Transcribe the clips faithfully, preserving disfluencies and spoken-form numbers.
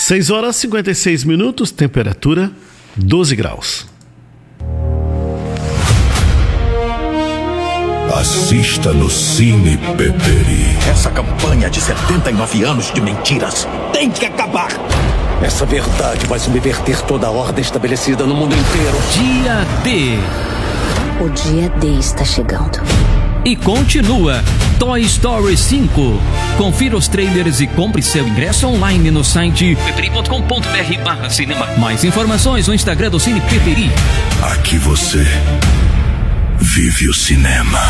seis horas e cinquenta e seis minutos, temperatura doze graus. Assista no Cine Peperi. Essa campanha de setenta e nove anos de mentiras tem que acabar. Essa verdade vai subverter toda a ordem estabelecida no mundo inteiro. Dia D. O dia D está chegando. E continua Toy Story cinco. Confira os trailers e compre seu ingresso online no site peperi ponto com ponto br barra cinema. Mais informações no Instagram do Cine Peperi. Aqui você vive o cinema.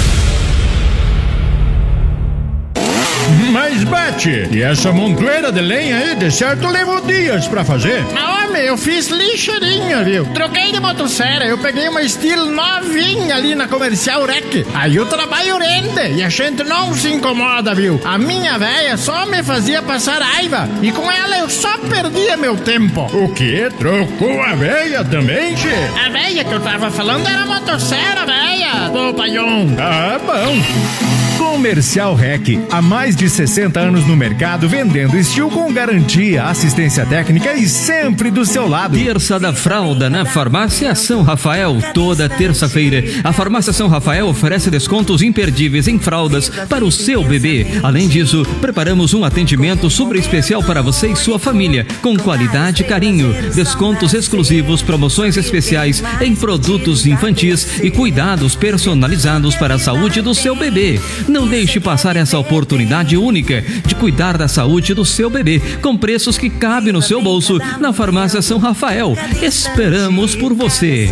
Mas bate, e essa montoeira de lenha aí, de certo levou dias pra fazer. Mas homem, eu fiz lixeirinha, viu? Troquei de motosserra, eu peguei uma estilo novinha ali na Comercial Rec. Aí o trabalho rende e a gente não se incomoda, viu? A minha véia só me fazia passar raiva e com ela eu só perdia meu tempo. O quê? Trocou a véia também, che? A véia que eu tava falando era a motosserra, véia. Ô, paião. Ah, bom. Comercial Rec, há mais de sessenta anos no mercado, vendendo estilo com garantia, assistência técnica e sempre do seu lado. Terça da Fralda na Farmácia São Rafael, toda terça-feira. A Farmácia São Rafael oferece descontos imperdíveis em fraldas para o seu bebê. Além disso, preparamos um atendimento super especial para você e sua família, com qualidade e carinho, descontos exclusivos, promoções especiais em produtos infantis e cuidados personalizados para a saúde do seu bebê. Não deixe passar essa oportunidade única de cuidar da saúde do seu bebê com preços que cabem no seu bolso na Farmácia São Rafael. Esperamos por você.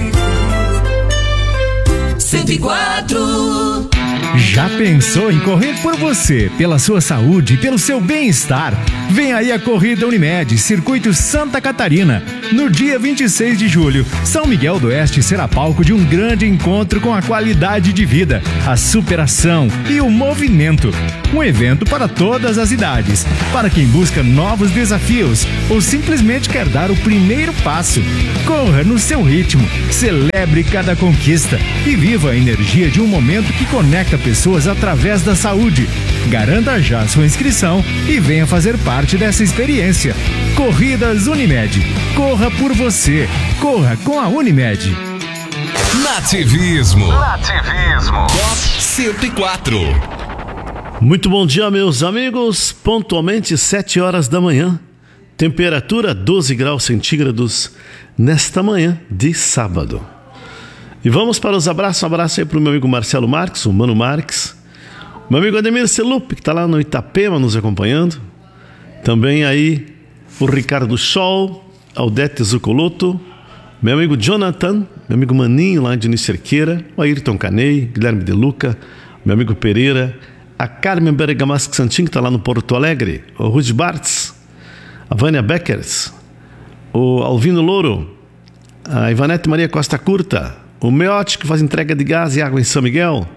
cento e quatro. Já pensou em correr por você, pela sua saúde e pelo seu bem-estar? Vem aí a Corrida Unimed, Circuito Santa Catarina. No dia vinte e seis de julho, São Miguel do Oeste será palco de um grande encontro com a qualidade de vida, a superação e o movimento. Um evento para todas as idades, para quem busca novos desafios ou simplesmente quer dar o primeiro passo. Corra no seu ritmo, celebre cada conquista e viva a energia de um momento que conecta pessoas através da saúde. Garanta já sua inscrição e venha fazer parte dessa experiência. Corridas Unimed. Corra por você. Corra com a Unimed. Nativismo. Nativismo. Top cento e quatro. Muito bom dia, meus amigos. Pontualmente sete horas da manhã. Temperatura doze graus centígrados nesta manhã de sábado. E vamos para os abraços. Um abraço aí para o meu amigo Marcelo Marques, o Mano Marques. Meu amigo Ademir Celup, que está lá no Itapema nos acompanhando. Também aí o Ricardo Scholl, Aldete Zucoloto, meu amigo Jonathan, meu amigo Maninho lá de Unicerqueira, o Ayrton Canei, Guilherme De Luca, meu amigo Pereira, a Carmen Bergamasco Santin, que está lá no Porto Alegre, o Rudy Bartz, a Vânia Beckers, o Alvino Louro, a Ivanete Maria Costa Curta, o Meote, que faz entrega de gás e água em São Miguel,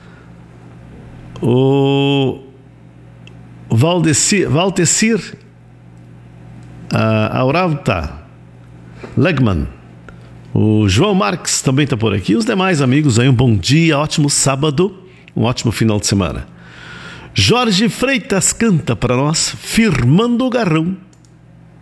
o Valdecir, Valtecir, a Auralta Legman, o João Marques também está por aqui, os demais amigos aí, um bom dia, ótimo sábado, um ótimo final de semana. Jorge Freitas canta para nós, Firmando o Garrão.